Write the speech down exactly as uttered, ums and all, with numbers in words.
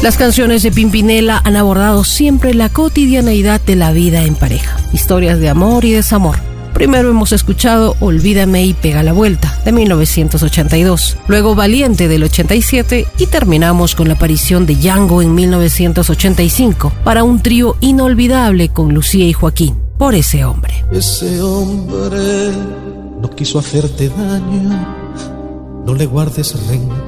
Las canciones de Pimpinela han abordado siempre la cotidianeidad de la vida en pareja, historias de amor y desamor. Primero hemos escuchado Olvídame y Pega la Vuelta, de mil novecientos ochenta y dos, luego Valiente del ochenta y siete y terminamos con la aparición de Yango en mil novecientos ochenta y cinco para un trío inolvidable con Lucía y Joaquín, Por ese hombre. Ese hombre no quiso hacerte daño, no le guardes rencor.